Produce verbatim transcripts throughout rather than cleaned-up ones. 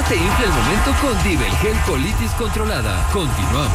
Te infla el momento con Divel Gel Colitis Controlada. Continuamos.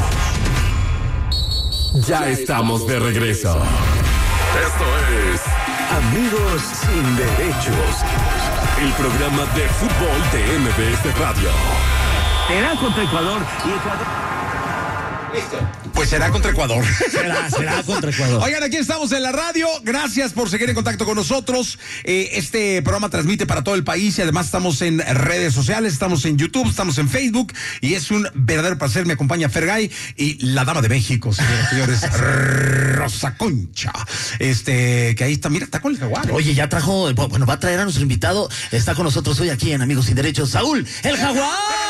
Ya estamos de regreso. Esto es Amigos Sin Derechos, el programa de fútbol de M B S Radio. Será contra Ecuador y Ecuador. Listo. Pues será contra Ecuador. Será, será contra Ecuador. Oigan, aquí estamos en la radio. Gracias por seguir en contacto con nosotros. Eh, este programa transmite para todo el país y además estamos en redes sociales, estamos en YouTube, estamos en Facebook y es un verdadero placer. Me acompaña Fergay y la dama de México, señoras y señores, Rosa Concha. Este, que ahí está, mira, está con el Jaguar. Oye, ya trajo, bueno, va a traer a nuestro invitado. Está con nosotros hoy aquí en Amigos Sin Derechos, Saúl, el Jaguar.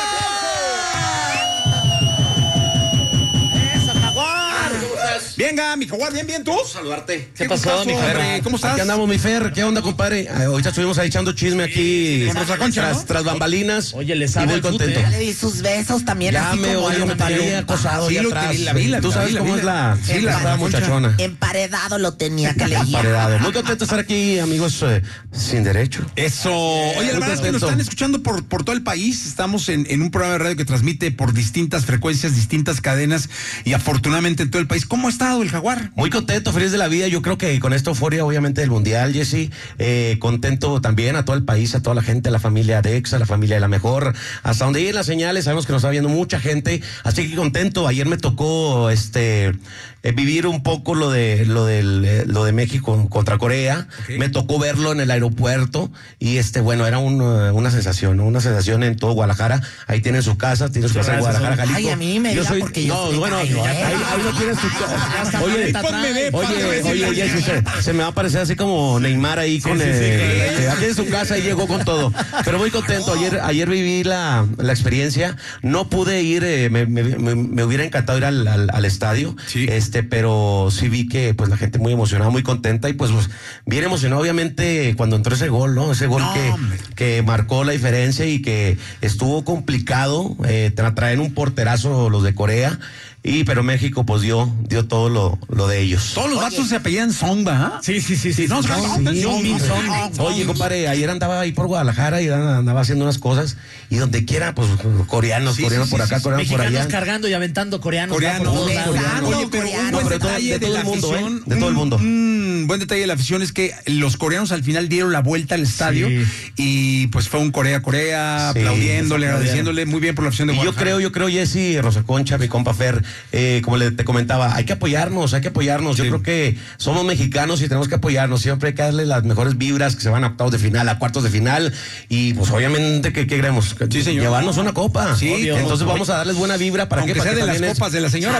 Venga, mi Jaguar, bien, bien, ¿tú? Saludarte. ¿Qué, ¿Qué pasó, mi Fer? ¿Cómo estás? Aquí andamos, mi Fer. ¿Qué onda, compadre? Ahorita estuvimos ahí echando chisme aquí. Con Rosa Concha, tras, ¿no? tras bambalinas. Oye, le sabe y muy el contento. fute, Le di sus besos también. Ya así me como oye, lo me tenía acosado Sí, ahí lo atrás. que vi, la vi, la Tú vi, sabes la vi, cómo la es la... vi. Sí, la estaba Concha. muchachona. Emparedado lo tenía que leer. Emparedado. Muy contento de estar aquí, amigos, eh, sin derecho. Eso. Oye, la verdad es que nos están escuchando por, por todo el país. Estamos en, en un programa de radio que transmite por distintas frecuencias, distintas cadenas y afortunadamente en todo el país. ¿Cómo ha estado el Jaguar? Muy contento, feliz de la vida. Yo creo que con esta euforia, obviamente, del Mundial, Jesse, eh, contento también a todo el país, a toda la gente, a la familia Dex, a la familia de La Mejor, hasta donde lleguen las señales. Sabemos que nos está viendo mucha gente, así que contento. Ayer me tocó este eh, vivir un poco lo de lo del eh, lo de México contra Corea. Okay. Me tocó verlo en el aeropuerto y este bueno, era un, uh, una sensación, ¿no? Una sensación en todo Guadalajara. Ahí tienen su casa, tienen su casa en Guadalajara, Jalisco. Ay, a mí me yo diga soy, porque yo no, soy bueno, caigo, ahí, ¿eh? ahí, ahí no tienes tu casa. Oye, Oye, oye, oye, Jesse, se, se me va a parecer así como Neymar ahí con sí, el, sí, sí, sí. Aquí en su casa y llegó con todo. Pero muy contento. Ayer, ayer viví la, la experiencia. No pude ir, eh, me, me, me, me hubiera encantado ir al, al, al estadio, sí. este, pero sí vi que pues la gente muy emocionada, muy contenta y pues, pues bien emocionada, obviamente, cuando entró ese gol, ¿no? Ese gol no, que, que marcó la diferencia y que estuvo complicado eh, traer un porterazo los de Corea. Y pero México pues dio dio todo lo, lo de ellos. Todos los vatos se apellían Song, ¿verdad? Sí, sí, sí, sí. No, sí, Song, sí, Song, sí, Song. Song. Oye, compadre, ayer andaba ahí por Guadalajara y andaba haciendo unas cosas y donde quiera, pues coreanos, Sí, coreanos sí, por sí, acá, sí, coreanos por Mexicanos allá. cargando y aventando coreanos. Coreanos, por todos lados. coreanos. Oye, pero un coreanos. buen No, pero de todo- detalle de de, todo la el mundo, ¿eh? afición. De todo el mundo. Un, un buen detalle de la afición es que los coreanos al final dieron la vuelta al estadio Sí. y pues fue un Corea-Corea, Sí, aplaudiéndole, aplaudieron. agradeciéndole muy bien por la afición de Y yo Guadalajara. creo, yo creo, Jesse, Rosa Concha, mi compa Fer, eh, como le, te comentaba, hay que apoyarnos, hay que apoyarnos. Yo Sí. creo que somos mexicanos y tenemos que apoyarnos. Siempre hay que darle las mejores vibras que se van a octavos de final, a cuartos de final. Y pues obviamente, ¿qué queremos? Sí, señor. Llevarnos una copa. Sí, Obvio. Entonces vamos a darles buena vibra para Aunque que, sea para de que las también es- copas de la señora.